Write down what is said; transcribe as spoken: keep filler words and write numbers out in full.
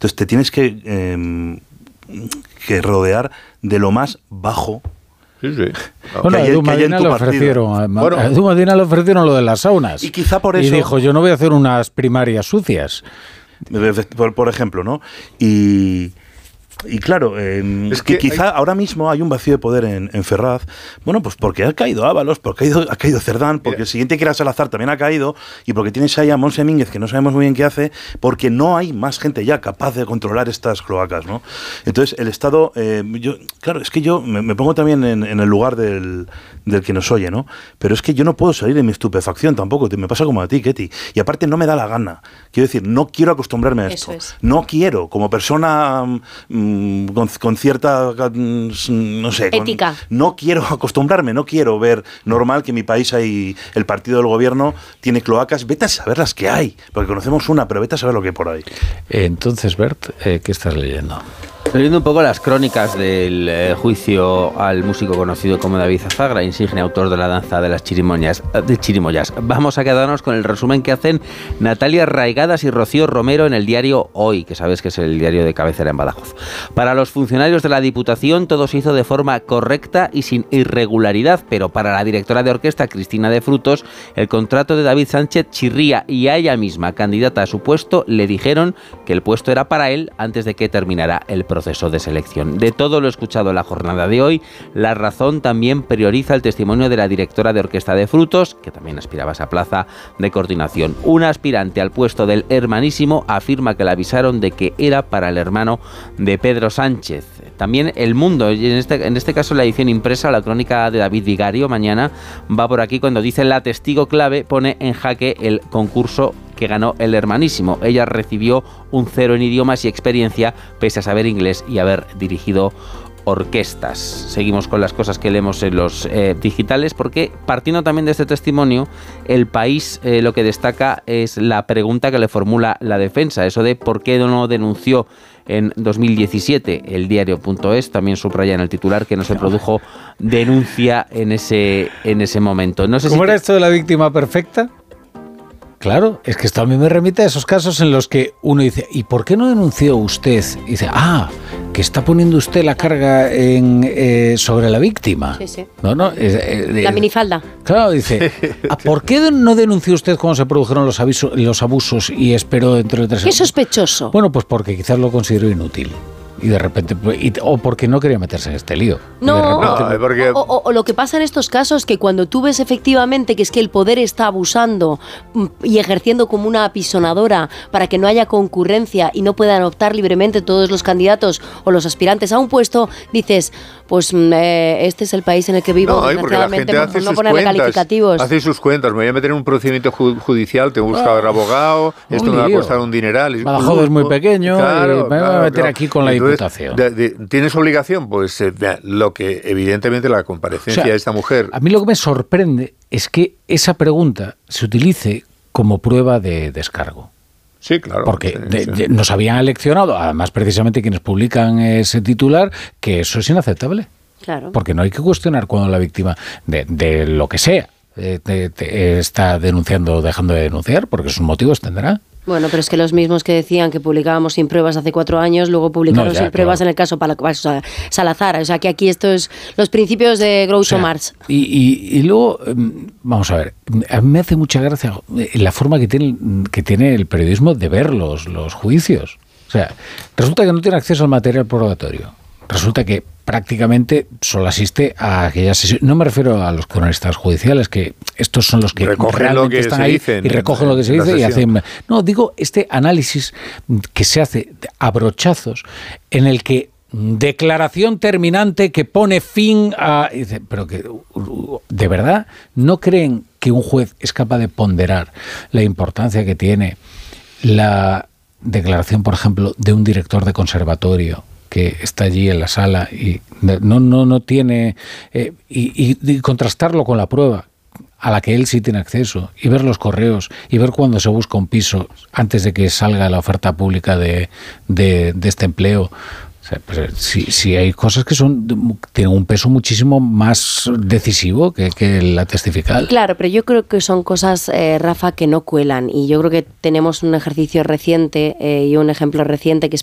Entonces te tienes que, eh, que rodear de lo más bajo. Sí, sí. Bueno, a Edu Medina le ofrecieron, bueno. a Edu Medina le ofrecieron lo de las saunas. Y quizá por eso... Y dijo, yo no voy a hacer unas primarias sucias. Por, por ejemplo, ¿no? Y... Y claro, eh, es que, que quizá hay... ahora mismo hay un vacío de poder en, en Ferraz, bueno, pues porque ha caído Ábalos, porque ha caído, ha caído Cerdán, porque Mira. el siguiente que era Salazar también ha caído, y porque tienes ahí a Monse Mínguez, que no sabemos muy bien qué hace, porque no hay más gente ya capaz de controlar estas cloacas, ¿no? Entonces, el Estado, eh, yo, claro, es que yo me, me pongo también en, en el lugar del, del que nos oye, ¿no? Pero es que yo no puedo salir de mi estupefacción tampoco, me pasa como a ti, Ketty, y aparte no me da la gana, quiero decir, no quiero acostumbrarme a esto, es. no quiero, como persona... Mmm, Con, con cierta, no sé, ética. Con, no quiero acostumbrarme, no quiero ver normal que en mi país hay el partido del gobierno tiene cloacas, vete a saber las que hay, porque conocemos una, pero vete a saber lo que hay por ahí. Entonces, Bert, eh, ¿qué estás leyendo? Estoy leyendo un poco las crónicas del eh, juicio al músico conocido como David Azagra, insigne autor de la danza de las chirimoyas, de chirimoyas. Vamos a quedarnos con el resumen que hacen Natalia Raigadas y Rocío Romero en el diario Hoy, que sabes que es el diario de cabecera en Badajoz. Para los funcionarios de la Diputación todo se hizo de forma correcta y sin irregularidad, pero para la directora de orquesta, Cristina de Frutos, el contrato de David Sánchez chirría y a ella misma, candidata a su puesto, le dijeron que el puesto era para él antes de que terminara el proceso de selección. De todo lo escuchado en la jornada de hoy, La Razón también prioriza el testimonio de la directora de Orquesta de Frutos, que también aspiraba a esa plaza de coordinación. Una aspirante al puesto del hermanísimo afirma que le avisaron de que era para el hermano de Pedro Sánchez. También El Mundo, y en este, en este caso la edición impresa, la crónica de David Vigario, mañana va por aquí cuando dice la testigo clave pone en jaque el concurso que ganó el hermanísimo. Ella recibió un cero en idiomas y experiencia pese a saber inglés y haber dirigido orquestas. Seguimos con las cosas que leemos en los eh, digitales, porque partiendo también de este testimonio, El País eh, lo que destaca es la pregunta que le formula la defensa, eso de por qué no denunció en dos mil diecisiete. El diario.es también subraya en el titular que no se produjo denuncia en ese, en ese momento. No sé ¿Cómo si era te... esto de la víctima perfecta? Claro, es que esto a mí me remite a esos casos en los que uno dice, ¿y por qué no denunció usted? Y dice, ah, que está poniendo usted la carga en, eh, sobre la víctima. Sí, sí. No, no, eh, eh, la minifalda. Claro, dice, ¿por qué no denunció usted cuando se produjeron los, avisos, los abusos y esperó dentro de tres años? ¿Qué sospechoso? Bueno, pues porque quizás lo consideró inútil. Y de repente, y, o porque no quería meterse en este lío. No, no porque... o, o, o lo que pasa en estos casos, que cuando tú ves efectivamente que es que el poder está abusando y ejerciendo como una apisonadora para que no haya concurrencia y no puedan optar libremente todos los candidatos o los aspirantes a un puesto, dices, pues eh, este es el país en el que vivo, no, desgraciadamente, por, por no ponerle cuentas, calificativos. Hace sus cuentas, me voy a meter en un procedimiento judicial, tengo que buscar oh, abogado, esto me va a costar un dineral. Badajoz es muy pequeño, claro, me voy a meter claro. aquí con la Entonces, Diputación. De, de, ¿Tienes obligación? Pues eh, lo que evidentemente la comparecencia o sea, de esta mujer... A mí lo que me sorprende es que esa pregunta se utilice como prueba de descargo. Sí, claro. Porque sí, de, sí. De, nos habían eleccionado, además precisamente quienes publican ese titular, que eso es inaceptable. Claro. Porque no hay que cuestionar cuando la víctima de, de lo que sea de, de, de, está denunciando o dejando de denunciar, porque sus motivos tendrá. Bueno, pero es que los mismos que decían que publicábamos sin pruebas hace cuatro años, luego publicaron no, ya, sin pruebas claro. en el caso para Salazar. O sea, que aquí esto es los principios de Groucho o sea, Marx. Y, y, y luego, vamos a ver, a mí me hace mucha gracia la forma que tiene, que tiene el periodismo de ver los, los juicios. O sea, resulta que no tiene acceso al material probatorio. Resulta que prácticamente solo asiste a aquellas sesiones. No me refiero a los cronistas judiciales, que estos son los que recogen realmente lo que están se ahí dicen, y recogen lo que se dice y hacen... No, digo, este análisis que se hace a brochazos en el que declaración terminante que pone fin a... Dice, pero que, ¿de verdad no creen que un juez es capaz de ponderar la importancia que tiene la declaración, por ejemplo, de un director de conservatorio que está allí en la sala y no, no, no tiene... Eh, y, y, y contrastarlo con la prueba a la que él sí tiene acceso y ver los correos y ver cuando se busca un piso antes de que salga la oferta pública de, de, de este empleo. O sea, pues, si, si hay cosas que son tienen un peso muchísimo más decisivo que, que la testifical. Claro, pero yo creo que son cosas, eh, Rafa, que no cuelan. Y yo creo que tenemos un ejercicio reciente eh, y un ejemplo reciente que es